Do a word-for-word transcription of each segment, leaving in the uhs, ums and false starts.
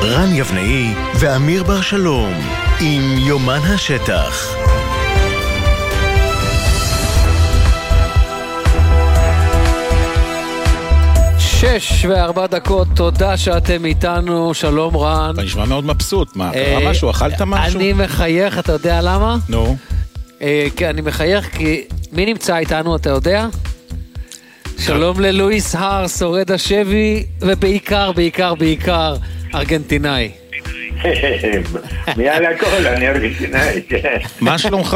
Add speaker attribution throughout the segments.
Speaker 1: רן יבנאי ואמיר בר שלום עם יומן השטח.
Speaker 2: שש וארבע דקות, תודה שאתם איתנו, שלום רן.
Speaker 3: אתה נשמע מאוד מבסוט, מה, קרה משהו? אכלת משהו?
Speaker 2: אני מחייך, אתה יודע למה?
Speaker 3: נו.
Speaker 2: כן, אני מחייך כי מי נמצא איתנו, אתה יודע? שלום ללואיס הר, שורד השבי, ובעיקר, בעיקר, בעיקר, ארגנטינאי.
Speaker 4: מי על הכל, אני ארגנטינאי, כן.
Speaker 3: מה שלומך?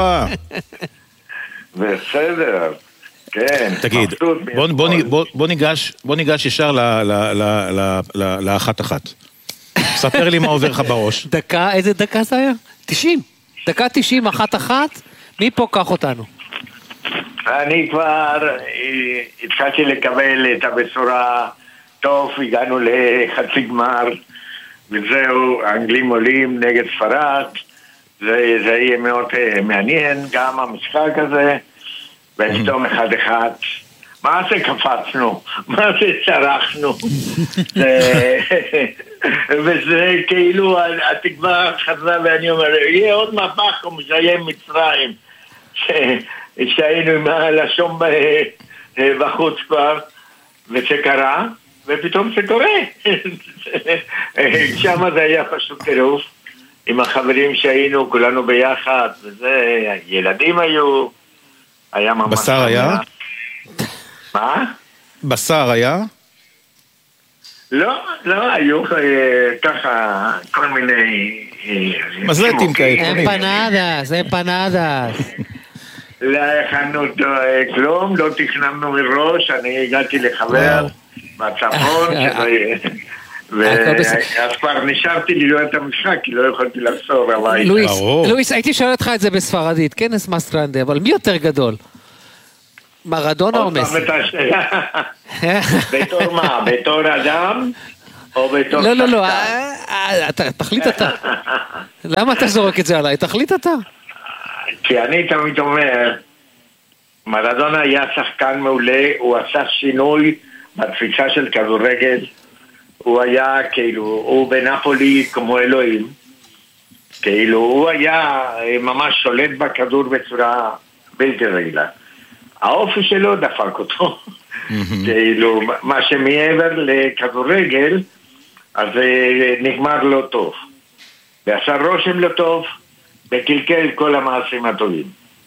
Speaker 4: בסדר. כן,
Speaker 3: תגיד, בוא, בוא, בוא, בוא ניגש, בוא ניגש ישר ל, ל, ל, ל, ל, לאחת אחת. ספר לי מה עובר לך בראש.
Speaker 2: דקה, איזה דקה זה היה? תשעים. דקה תשעים, אחת אחת. מי פה קח אותנו?
Speaker 4: אני כבר התחלתי לקבל את הבשורה טוב, הגענו לחצי גמר, וזהו, האנגלים עולים נגד ספרד, זה, זה יהיה מאוד מעניין, גם המשחק הזה, ופתאום אחד אחד, מה זה קפצנו? מה זה צרחנו? וזה כאילו, התקווה חזרה ואני אומר, יהיה עוד מהפך או מסיים מצרים, שהיינו עם הלשון בחוץ כבר, וזה קרה, ופתאום זה קורה. שם זה היה פשוט טירוף, עם החברים שהיינו, כולנו ביחד, וזה, ילדים היו, היה ממש...
Speaker 3: בשר היה?
Speaker 4: מה?
Speaker 3: בשר היה?
Speaker 4: לא, לא, היו ככה כל מיני...
Speaker 3: מזלטים כאלה.
Speaker 2: אמפנדס, אמפנדס.
Speaker 4: לא הכנו כלום, לא תכננו מראש, אני הגעתי לחבר בצפון, ואז כבר נשארתי לראות את המשחק, כי לא יכולתי לחזור הביתה.
Speaker 2: לואיס, הייתי שואל אותך את זה בספרדית, כנס מסטרנדה, אבל מי יותר גדול? מרדונה או מסי?
Speaker 4: בתור מה? בתור אדם? או בתור...
Speaker 2: לא, לא, לא, תחליט אתה. למה אתה זורק את זה עליי? תחליט אתה.
Speaker 4: כי אני תמיד אומר, מרדונה היה שחקן מעולה, הוא עשה שינוי בתפיסה של כדורגל, הוא היה כאילו, הוא בנפולי כמו אלוהים, כאילו הוא היה ממש שולט בכדור בצורה בלתי רגילה. האופי שלו דפק אותו, כאילו מה שמעבר לכדורגל, אז נגמר לא טוב, ועשה רושם לא טוב, וקלקל כל המעשים הטובים.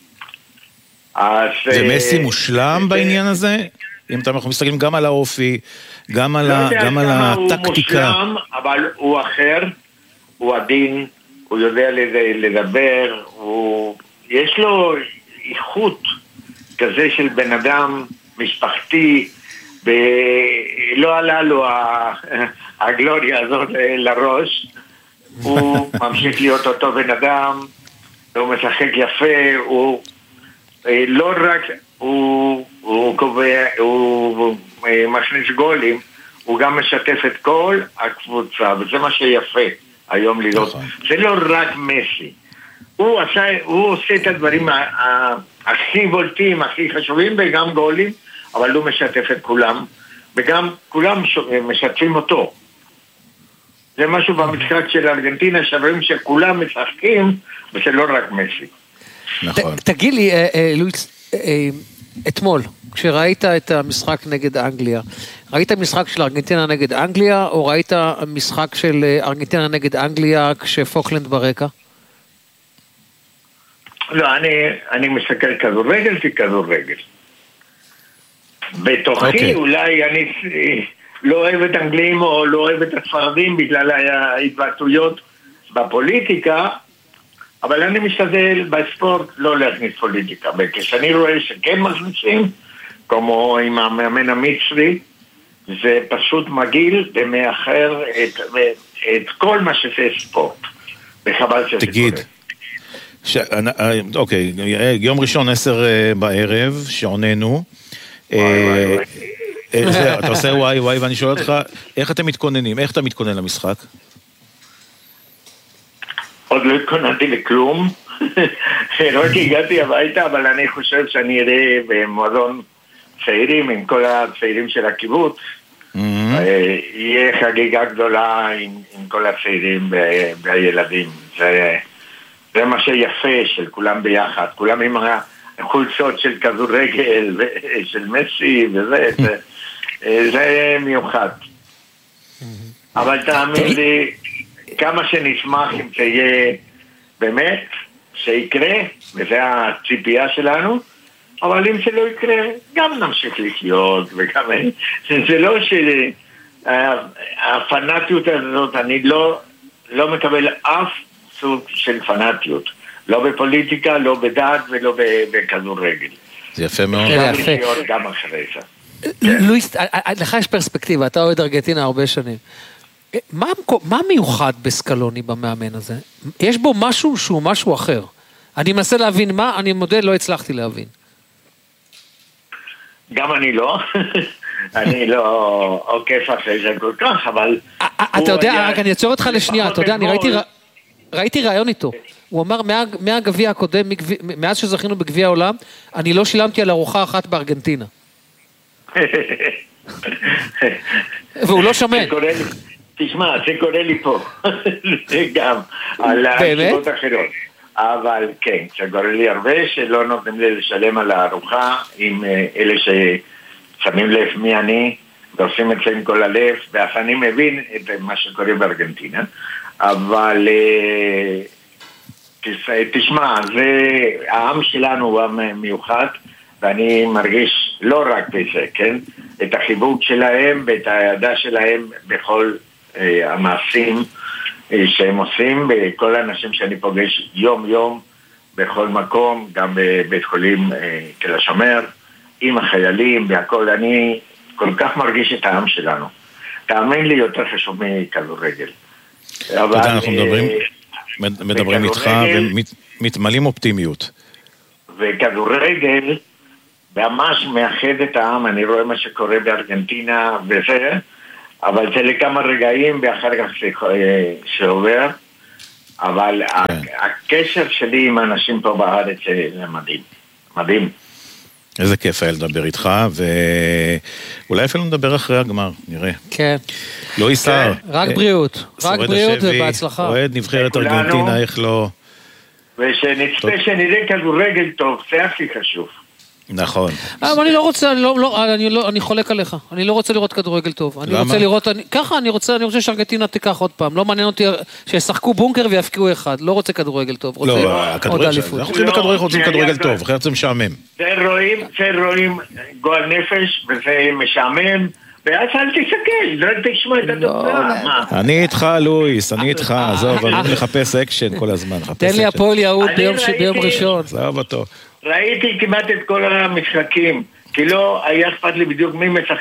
Speaker 3: זה מסי מושלם בעניין הזה? אם אנחנו מסתכלים גם על האופי, גם על הטקטיקה.
Speaker 4: הוא מושלם, אבל הוא אחר, הוא עדין, הוא יודע לדבר, יש לו איכות כזה של בן אדם משפחתי, ולא עלה לו הגלוריה הזאת לראש, הוא ממשיך להיות אותו בן אדם, הוא משחק יפה, הוא לא רק, הוא, הוא קובע, הוא מכניס גולים, הוא גם משתף את כל הקבוצה, וזה מה שיפה היום לראות. זה לא רק מסי, הוא, עשה, הוא עושה את הדברים הכי בולטים, הכי חשובים, וגם גולים, אבל הוא משתף את כולם, וגם כולם משתפים אותו. זה משהו במשחק של ארגנטינה, שרואים שכולם משחקים, וזה לא רק מסי.
Speaker 3: נכון.
Speaker 2: תגיד לי, לואיס, אתמול, כשראית את המשחק נגד אנגליה, ראית משחק של ארגנטינה נגד אנגליה, או ראית משחק של ארגנטינה נגד אנגליה כשפוקלנד ברקע?
Speaker 4: לא, אני, אני מסתכל כדורגל ככדורגל. בתוכי אולי אני... לא אוהב את אנגלים או לא אוהב את הספרדים בגלל ההתבטאויות בפוליטיקה, אבל אני משתדל בספורט לא להכניס פוליטיקה, וכשאני רואה שכן מכניסים, כמו עם המאמן המצרי, זה פשוט מגעיל ומאחר את, את כל מה שזה ספורט, וחבל שזה
Speaker 3: תגיד, ש... אוקיי, יום ראשון עשר בערב, שעוננו,
Speaker 4: וואי וואי וואי.
Speaker 3: אתה עושה וואי וואי, ואני שואל אותך, איך אתם מתכוננים? איך אתה מתכונן למשחק?
Speaker 4: עוד לא התכוננתי לכלום, רק הגעתי הביתה, אבל אני חושב שאני אראה במועדון צעירים, עם כל הצעירים של הקיבוץ, יהיה חגיגה גדולה עם, עם כל הצעירים והילדים. זה, זה מה שיפה של כולם ביחד, כולם עם החולצות של כדורגל ושל מסי וזה, זה, זה מיוחד. אבל תאמין לי, כמה שנשמח אם זה יהיה באמת, שיקרה, וזה הציפייה שלנו, אבל אם זה לא יקרה, גם נמשיך לחיות, וגם זה לא שהפנאטיות הזאת, אני לא, לא מקבל אף סוג של פנאטיות, לא בפוליטיקה, לא בדת ולא בכדורגל.
Speaker 3: זה יפה מאוד.
Speaker 2: יפה.
Speaker 4: גם אחרי זה.
Speaker 2: לואיס, לך יש פרספקטיבה, אתה אוהד ארגנטינה הרבה שנים. מה, מה מיוחד בסקלוני במאמן הזה? יש בו משהו שהוא משהו אחר. אני מנסה להבין מה, אני מודה, לא הצלחתי להבין.
Speaker 4: גם אני לא. אני לא עוקף אחרי זה כל כך, אבל...
Speaker 2: אתה יודע, רק אני אעצור אותך לשנייה, אתה יודע, אני ראיתי רעיון איתו. הוא אמר, מהגביע הקודם, מאז שזכינו בגביע העולם, אני לא שילמתי על ארוחה אחת בארגנטינה. והוא לא שמן.
Speaker 4: תשמע, זה קורה לי פה. זה גם על הסיבות אחרות. אבל כן, זה קורה לי הרבה שלא נותנים לי לשלם על הארוחה עם אלה ששמים לב מי אני ועושים את זה עם כל הלב, ואף אני מבין את מה שקורה בארגנטינה. אבל תשמע, זה, העם שלנו הוא עם מיוחד, ואני מרגיש לא רק בזה, כן? את החיבוק שלהם ואת הידע שלהם בכל אה, המעשים אה, שהם עושים, בכל האנשים שאני פוגש יום יום בכל מקום, גם בבית חולים אה, תל השומר, עם החיילים והכל. אני כל כך מרגיש את העם שלנו. תאמין לי, יותר חשוב מכדורגל.
Speaker 3: אבל אנחנו מדברים, מדברים איתך ומתמלאים אופטימיות.
Speaker 4: וכדורגל ממש מאחד את העם. אני רואה מה שקורה בארגנטינה וזה, אבל זה לכמה רגעים ואחר כך שעובר, אבל כן. הקשר שלי עם האנשים פה בארץ זה מדהים, מדהים.
Speaker 3: איזה כיף היה לדבר איתך, ואולי אפילו נדבר אחרי הגמר, נראה.
Speaker 2: כן.
Speaker 3: לא ייסער.
Speaker 2: רק בריאות, רק בריאות ובהצלחה.
Speaker 3: אוהד נבחרת ארגנטינה, איך לא...
Speaker 4: ושנצפה שנראה כדורגל טוב, זה הכי חשוב.
Speaker 3: נכון.
Speaker 2: אבל אני לא רוצה, אני לא, לא, אני לא, אני חולק עליך. אני לא רוצה לראות כדורגל טוב. אני רוצה לראות, אני, ככה אני רוצה, אני רוצה שארגנטינה תיקח עוד פעם. לא מעניין אותי שישחקו בונקר ויפקיעו אחד. לא רוצה כדורגל טוב. רוצה עוד אליפות.
Speaker 3: אנחנו רוצים בכדורגל, רוצים כדורגל טוב. אחרת זה משעמם.
Speaker 4: זה רואים, זה רואים גועל נפש, וזה משעמם. ואז אל תסתכל, רק תשמע את התוצאה.
Speaker 3: אני איתך, לואיס, אני איתך. עזוב, אני מחפש אקשן כל הזמן.
Speaker 2: תן לי הפועל יהוד ביום ראשון.
Speaker 3: עזוב אותו.
Speaker 4: ראיתי כמעט את כל המשחקים, כי לא היה אכפת לי בדיוק מי משחק.